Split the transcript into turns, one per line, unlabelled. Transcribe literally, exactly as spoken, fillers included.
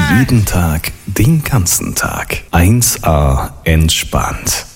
Jeden Tag, den ganzen Tag. eins A entspannt.